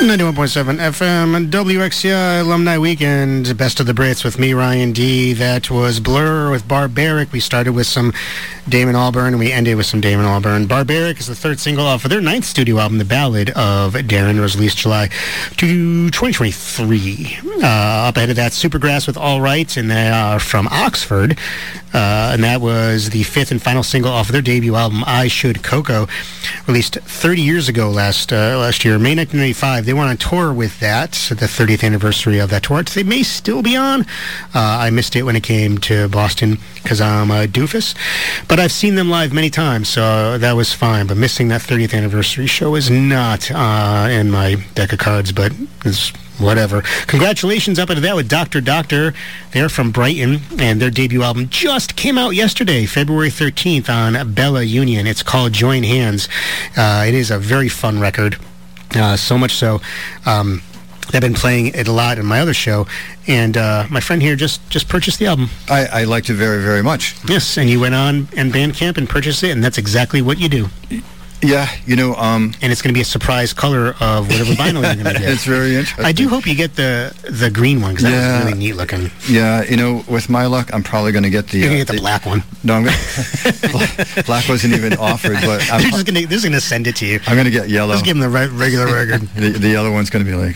91.7 FM, WXCI Alumni Weekend, Best of the Brits with me, Ryan D. That was Blur with Barbaric. We started with some Damon Albarn, and we ended with some Damon Albarn. Barbaric is the third single off of their ninth studio album, The Ballad of Darren. It was released July 2023. Up ahead of that, Supergrass with All Right, and they are from Oxford. And that was the fifth and final single off of their debut album, I Should Coco, released 30 years ago last year, May 1995. They went on tour with that, the 30th anniversary of that tour. They may still be on. I missed it when it came to Boston because I'm a doofus. But I've seen them live many times, so that was fine. But missing that 30th anniversary show is not in my deck of cards, but it's whatever. Congratulations up into that with Dr. Doctor. They're from Brighton, and their debut album just came out yesterday, February 13th, on Bella Union. It's called Join Hands. It is a very fun record, so much so. I've been playing it a lot in my other show, and my friend here just purchased the album. I liked it very, very much. Yes, and you went on and Bandcamp and purchased it, and that's exactly what you do. Yeah, and it's going to be a surprise color of whatever vinyl you're going to get. It's very interesting. I do hope you get the green one, because that was really neat looking. Yeah, with my luck, I'm probably going to get the... You're going to get the black one. No, I'm going black wasn't even offered, but... They're just going to send it to you. I'm going to get yellow. Just give them the regular record. The yellow one's going to be like,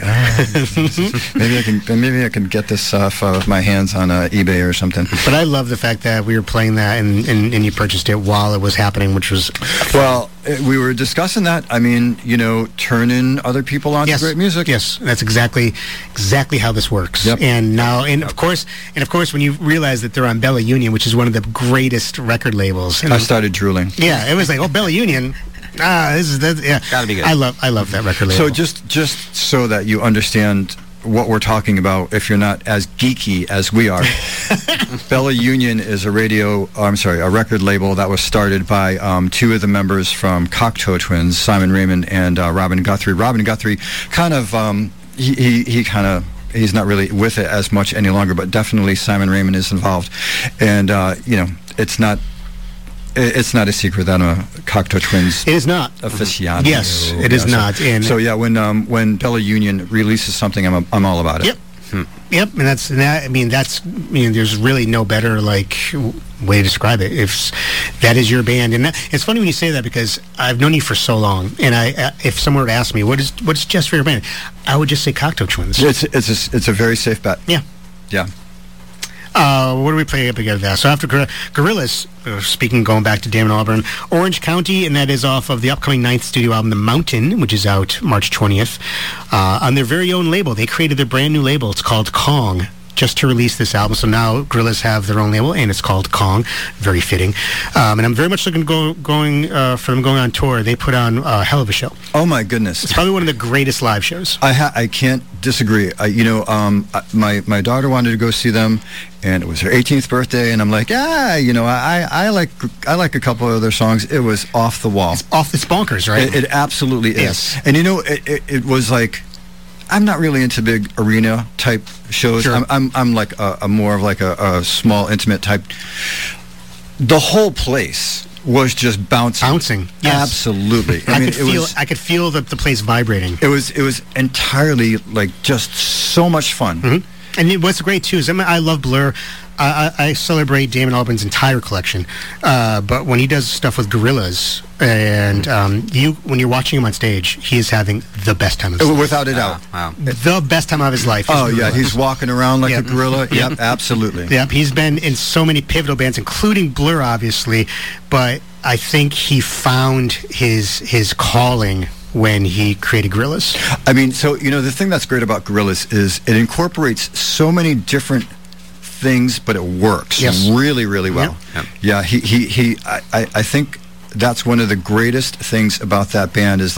maybe I can get this off of my hands on eBay or something. But I love the fact that we were playing that and you purchased it while it was happening, which was... Well... We were discussing that. I mean, turning other people on to great music. Yes, that's exactly how this works. Yep. And of course, when you realize that they're on Bella Union, which is one of the greatest record labels, I started drooling. Yeah, it was like, oh, Bella Union. Yeah, gotta be good. I love that record label. So just so that you understand what we're talking about, if you're not as geeky as we are, Bella Union is a record label that was started by two of the members from Cocteau Twins, Simon Raymond and Robin Guthrie. Robin Guthrie kind of he's not really with it as much any longer, but definitely Simon Raymond is involved, and it's not a secret that I'm a Cocteau Twins. It is not aficionado. Yes, it is not. And so yeah, when Bella Union releases something, I'm all about it. Yep. Yep, and there's really no better way to describe it. If that is your band, and it's funny when you say that, because I've known you for so long, and if someone were to ask me what's just for your band, I would just say Cocteau Twins. It's a very safe bet. Yeah. Yeah. What do we play up together there? So after Gorillaz, going back to Damon Albarn, Orange County, and that is off of the upcoming ninth studio album, The Mountain, which is out March 20th, on their very own label. They created their brand new label. It's called Kong, just to release this album. So now Gorillaz have their own label, and it's called Kong. Very fitting. And I'm very much looking for them going on tour. They put on a hell of a show. Oh my goodness! It's probably one of the greatest live shows. I can't disagree. My daughter wanted to go see them, and it was her 18th birthday, and I'm like, I like a couple of their songs. It was off the wall. It's bonkers, right? It absolutely is. Yes. And it was like, I'm not really into big arena type shows. Sure. I'm like a more of like a small intimate type. The whole place was just bouncing. Yes. Absolutely. I could feel the place vibrating. It was entirely just so much fun. Mm-hmm. And what's great too is I love Blur. I celebrate Damon Albarn's entire collection, but when he does stuff with Gorillaz, and when you're watching him on stage, he is having the best time of his life. Without a doubt. Wow. The best time of his life. Oh, yeah, he's walking around like a gorilla. Yep, absolutely. Yep, he's been in so many pivotal bands, including Blur, obviously, but I think he found his calling when he created Gorillaz. I mean, so, the thing that's great about Gorillaz is it incorporates so many different things, but it works really, really well. Yep. Yeah, I think that's one of the greatest things about that band is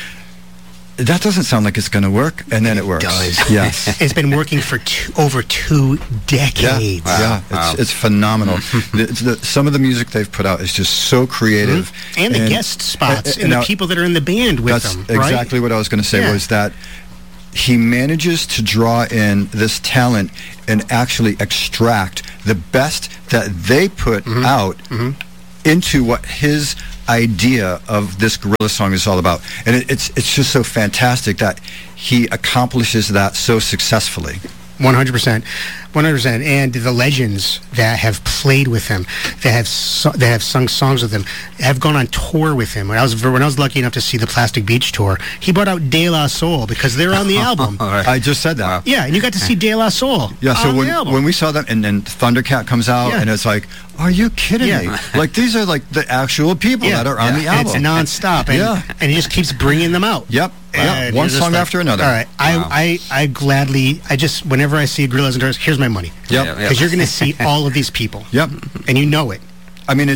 that doesn't sound like it's going to work, and then it works. It does. Yes. It's been working for over 2 decades. Yeah, it's phenomenal. Some of the music they've put out is just so creative. Mm-hmm. And the guest spots and the people that are in the band with them. That's exactly what I was going to say, was that he manages to draw in this talent and actually extract the best that they put out into what his idea of this Gorilla song is all about. And it's just so fantastic that he accomplishes that so successfully. 100%. 100%. And the legends that have played with him, that have sung songs with him, have gone on tour with him. When I was lucky enough to see the Plastic Beach tour, he brought out De La Soul because they're on the album. Right. I just said that. Wow. Yeah, and you got to see De La Soul. Yeah, so when we saw them, and then Thundercat comes out, and it's like, are you kidding me? Like, these are like the actual people that are on the album. It's nonstop. And he just keeps bringing them out. Yep. One song after another. All right. I gladly, whenever I see Gorillaz and Doors, here's my money. Yep. Because you're going to see all of these people. Yep. And you know it. I mean,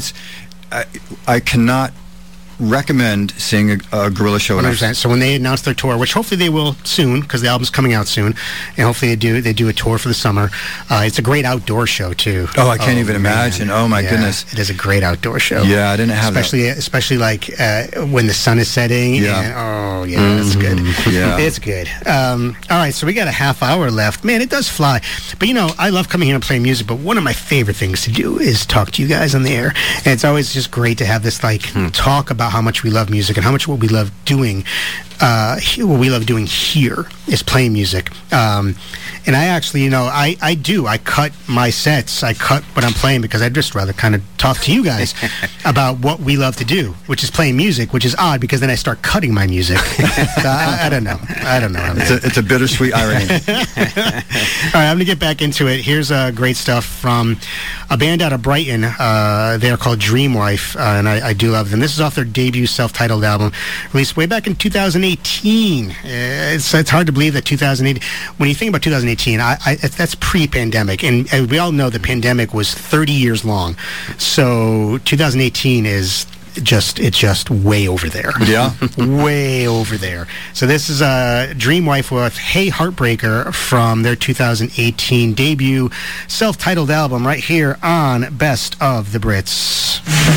I cannot recommend seeing a Gorilla show. 100%. So when they announce their tour, which hopefully they will soon, because the album's coming out soon, and hopefully they do a tour for the summer. It's a great outdoor show too. Oh, I can't even imagine. Oh my goodness, it is a great outdoor show. Yeah, I didn't have especially like when the sun is setting. Yeah. And, that's good. Yeah, it's good. All right, so we got a half hour left. Man, it does fly. But I love coming here and playing music. But one of my favorite things to do is talk to you guys on the air, and it's always just great to have this talk about how much we love music and how much what we love doing. What we love doing here is playing music. And I actually, I cut my sets. I cut what I'm playing because I'd just rather kind of talk to you guys about what we love to do, which is playing music, which is odd because then I start cutting my music. So I don't know. It's a bittersweet irony. All right, I'm going to get back into it. Here's great stuff from a band out of Brighton. They're called Dreamwife, and I do love them. This is off their debut self-titled album, released way back in 2018. It's hard to believe that 2008. When you think about 2018, that's pre-pandemic, and we all know the pandemic was 30 years long. So 2018 is just way over there. Yeah. Way over there. So this is Dreamwife with Hey Heartbreaker from their 2018 debut self-titled album right here on Best of the Brits.